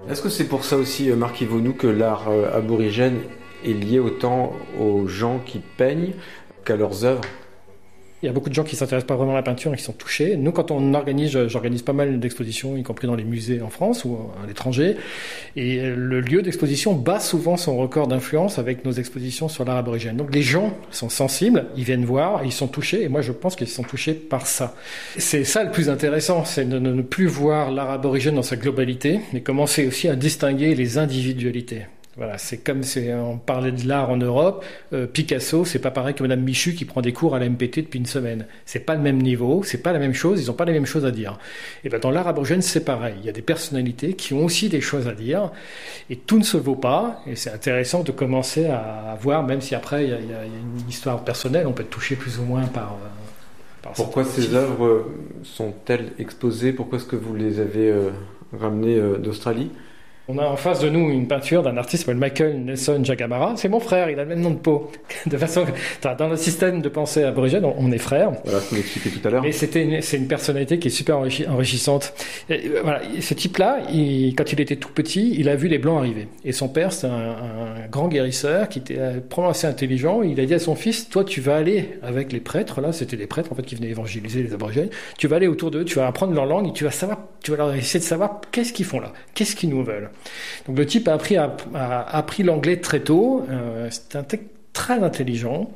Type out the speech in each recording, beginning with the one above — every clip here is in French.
Est-ce que c'est pour ça aussi, Marc Yvonou, que l'art aborigène est lié autant aux gens qui peignent qu'à leurs œuvres ? Il y a beaucoup de gens qui ne s'intéressent pas vraiment à la peinture et qui sont touchés. Nous, quand j'organise pas mal d'expositions, y compris dans les musées en France ou à l'étranger. Et le lieu d'exposition bat souvent son record d'influence avec nos expositions sur l'art aborigène. Donc les gens sont sensibles, ils viennent voir, ils sont touchés. Et moi, je pense qu'ils sont touchés par ça. C'est ça le plus intéressant, c'est de ne plus voir l'art aborigène dans sa globalité, mais commencer aussi à distinguer les individualités. Voilà, c'est comme on parlait de l'art en Europe, Picasso, c'est pas pareil que Madame Michu qui prend des cours à la MPT depuis une semaine. C'est pas le même niveau, c'est pas la même chose, ils ont pas les mêmes choses à dire. Et ben dans l'art aborigène, c'est pareil. Il y a des personnalités qui ont aussi des choses à dire, et tout ne se vaut pas. Et c'est intéressant de commencer à voir, même si après il y a une histoire personnelle, on peut être touché plus ou moins par Pourquoi ces œuvres sont-elles exposées ? Pourquoi est-ce que vous les avez ramenées d'Australie ? On a en face de nous une peinture d'un artiste qui s'appelle Michael Nelson Jagamara. C'est mon frère, il a le même nom de peau. De façon, dans le système de pensée aborigène, on est frères. Voilà ce qu'on expliquait tout à l'heure. Et c'est une personnalité qui est super enrichissante. Et, voilà, ce type-là, quand il était tout petit, il a vu les Blancs arriver. Et son père, c'est un grand guérisseur qui était probablement assez intelligent. Il a dit à son fils, toi, tu vas aller avec les prêtres. Là, c'était les prêtres en fait qui venaient évangéliser les aborigènes. Tu vas aller autour d'eux, tu vas apprendre leur langue et tu vas leur essayer de savoir qu'est-ce qu'ils font là, qu'est-ce qu'ils nous veulent. Donc le type a appris l'anglais très tôt, c'est un type très intelligent,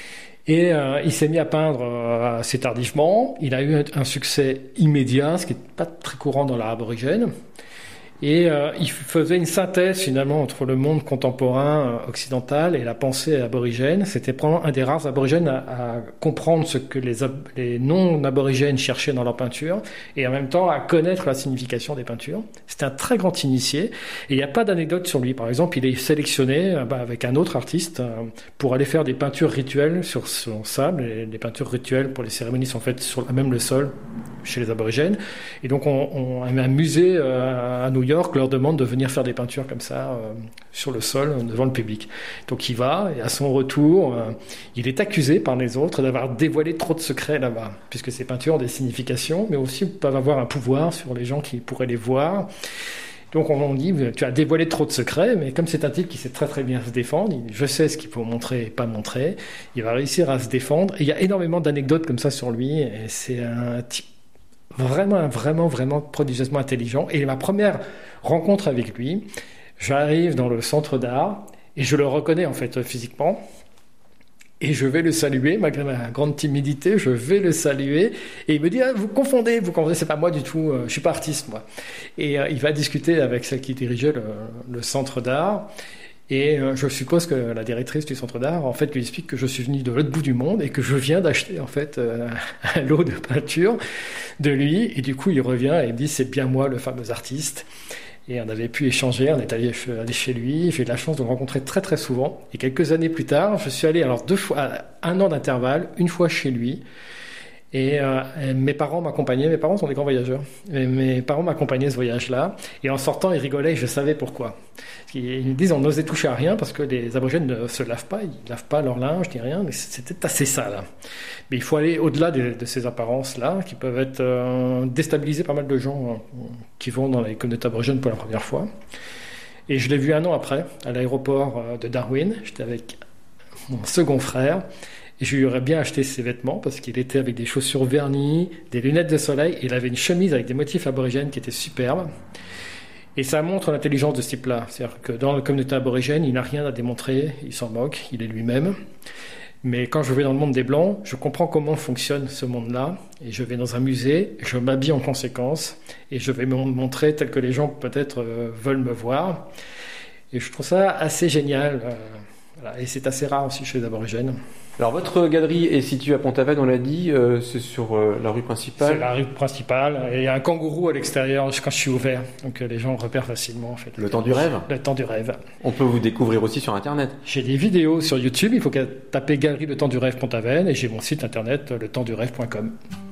et il s'est mis à peindre assez tardivement. Il a eu un succès immédiat, ce qui n'est pas très courant dans l'art aborigène. Et il faisait une synthèse finalement entre le monde contemporain occidental et la pensée aborigène. C'était probablement un des rares aborigènes à comprendre ce que les non-aborigènes cherchaient dans leur peinture et en même temps à connaître la signification des peintures. C'était un très grand initié et il n'y a pas d'anecdote sur lui. Par exemple, il est sélectionné avec un autre artiste pour aller faire des peintures rituelles sur son sable. Et les peintures rituelles pour les cérémonies sont faites sur même le sol chez les aborigènes. Et donc un musée à New York leur demande de venir faire des peintures comme ça sur le sol devant le public. Donc il va et à son retour, il est accusé par les autres d'avoir dévoilé trop de secrets là-bas, puisque ces peintures ont des significations, mais aussi peuvent avoir un pouvoir sur les gens qui pourraient les voir. Donc on dit, tu as dévoilé trop de secrets, mais comme c'est un type qui sait très très bien se défendre, je sais ce qu'il faut montrer et pas montrer, il va réussir à se défendre. Et il y a énormément d'anecdotes comme ça sur lui, et c'est un type vraiment prodigieusement intelligent. Et ma première rencontre avec lui, j'arrive dans le centre d'art et je le reconnais en fait physiquement. Et je vais le saluer, malgré ma grande timidité, je vais le saluer. Et il me dit, vous confondez, c'est pas moi du tout, je suis pas artiste moi. Et il va discuter avec celle qui dirigeait le centre d'art. Et je suppose que la directrice du centre d'art, en fait, lui explique que je suis venu de l'autre bout du monde et que je viens d'acheter, en fait, un lot de peinture de lui. Et du coup, il revient et il me dit, c'est bien moi, le fameux artiste. Et on avait pu échanger, on est allé chez lui. J'ai eu la chance de le rencontrer très, très souvent. Et quelques années plus tard, je suis allé, alors 2 fois, à 1 an d'intervalle, une fois chez lui. Et mes parents m'accompagnaient, mes parents sont des grands voyageurs, et mes parents m'accompagnaient ce voyage-là, et en sortant ils rigolaient et je savais pourquoi. Ils me disent on n'osait toucher à rien parce que les aborigènes ne se lavent pas, ils lavent pas leur linge ni rien, mais c'était assez sale. Mais il faut aller au-delà de ces apparences-là qui peuvent être déstabiliser pas mal de gens qui vont dans les communautés aborigènes pour la première fois. Et je l'ai vu 1 an après, à l'aéroport de Darwin, j'étais avec mon second frère. Et je lui aurais bien acheté ses vêtements parce qu'il était avec des chaussures vernies, des lunettes de soleil, et il avait une chemise avec des motifs aborigènes qui étaient superbes. Et ça montre l'intelligence de ce type-là. C'est-à-dire que dans la communauté aborigène, il n'a rien à démontrer, il s'en moque, il est lui-même. Mais quand je vais dans le monde des Blancs, je comprends comment fonctionne ce monde-là. Et je vais dans un musée, je m'habille en conséquence, et je vais me montrer tel que les gens peut-être veulent me voir. Et je trouve ça assez génial. Voilà. Et c'est assez rare aussi chez les aborigènes. Alors votre galerie est située à Pont-Aven, on l'a dit, c'est sur la rue principale. C'est la rue principale, et il y a un kangourou à l'extérieur quand je suis ouvert, donc les gens repèrent facilement en fait. Le temps du rêve. Le temps du rêve. On peut vous découvrir aussi sur internet. J'ai des vidéos sur YouTube, il faut taper Galerie Le Temps du Rêve Pont-Aven, et j'ai mon site internet letemsdurêve.com.